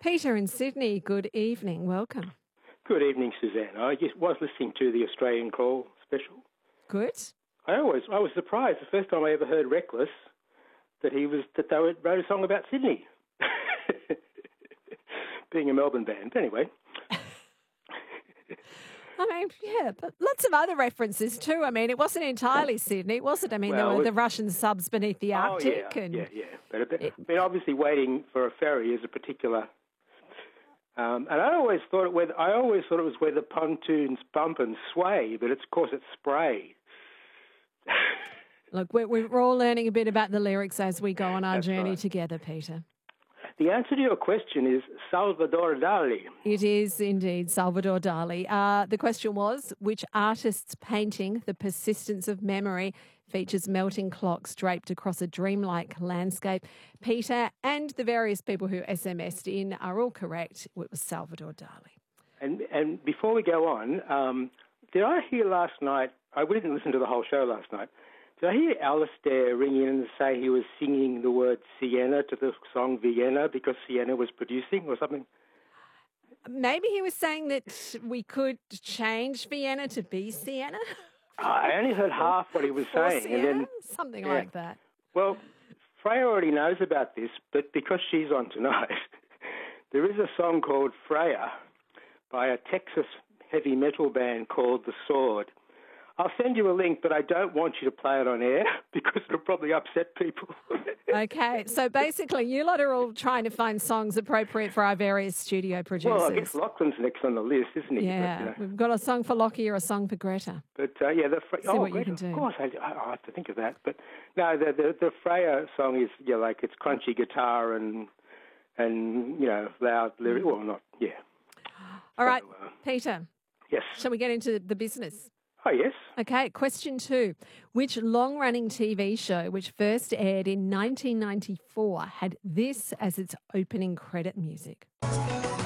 Peter in Sydney, good evening. Welcome. Good evening, Suzanne. I just was listening to the Australian Call special. Good. I was surprised the first time I ever heard Reckless that they wrote a song about Sydney, being a Melbourne band. Anyway. I mean, yeah, but lots of other references too. I mean, it wasn't entirely Sydney, was it? I mean, there were the Russian subs beneath the Arctic. Yeah. But obviously waiting for a ferry is a particular... and I always thought it was where the pontoons bump and sway, but of course it's spray. Look, we're all learning a bit about the lyrics as we go on our journey right. together, Peter. The answer to your question is Salvador Dali. It is indeed Salvador Dali. The question was, which artist's painting, The Persistence of Memory, features melting clocks draped across a dreamlike landscape? Peter and the various people who SMS'd in are all correct. It was Salvador Dali. And before we go on, did I hear last night, I didn't listen to the whole show last night, did I hear Alistair ring in and say he was singing the word Sienna to the song Vienna because Sienna was producing or something? Maybe he was saying that we could change Vienna to be Sienna. I only heard half what he was saying. Sienna? And then, something like that. Well, Freya already knows about this, but because she's on tonight, there is a song called Freya by a Texas heavy metal band called The Sword. I'll send you a link, but I don't want you to play it on air because it'll probably upset people. Okay, so basically you lot are all trying to find songs appropriate for our various studio producers. Well, I guess Lachlan's next on the list, isn't he? Yeah, but, we've got a song for Lockie or a song for Greta. But, See what Greta, you can do. Of course, I'll have to think of that. But, no, the Freya song is, like it's crunchy guitar and loud lyrics. Well, not, yeah. All right, Peter. Yes. Shall we get into the business? Oh, yes. Okay, question 2. Which long-running TV show, which first aired in 1994, had this as its opening credit music?